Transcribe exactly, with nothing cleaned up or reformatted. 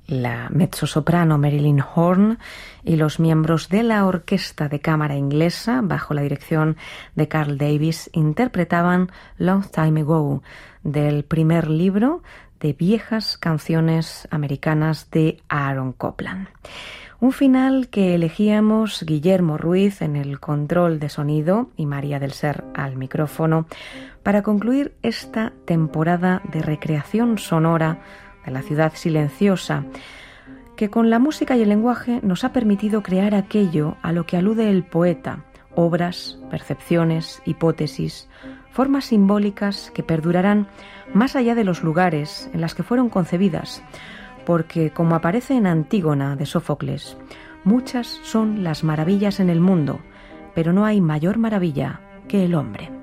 la mezzosoprano Marilyn Horne y los miembros de la Orquesta de Cámara Inglesa, bajo la dirección de Carl Davis, interpretaban Long Time Ago, del primer libro de viejas canciones americanas de Aaron Copland. Un final que elegíamos Guillermo Ruiz en el control de sonido y María del Ser al micrófono para concluir esta temporada de recreación sonora de la ciudad silenciosa, que con la música y el lenguaje nos ha permitido crear aquello a lo que alude el poeta: obras, percepciones, hipótesis, formas simbólicas que perdurarán más allá de los lugares en las que fueron concebidas, porque, como aparece en Antígona de Sófocles, muchas son las maravillas en el mundo, pero no hay mayor maravilla que el hombre.